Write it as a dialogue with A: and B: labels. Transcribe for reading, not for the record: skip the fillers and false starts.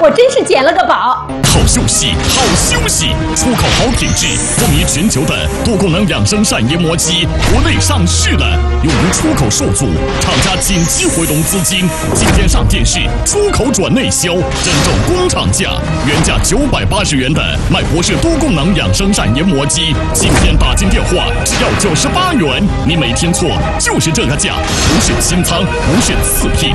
A: 我真是捡了个宝。
B: 好休息，好休息，出口好品质，风靡全球的多功能养生膳研磨机国内上市了，由于出口受阻，厂家紧急回笼资金，今天上电视，出口转内销，真正工厂价，原价980元的麦博士多功能养生膳研磨机，今天打进电话只要98元，你没听错，就是这个价，不是清仓，不是次品，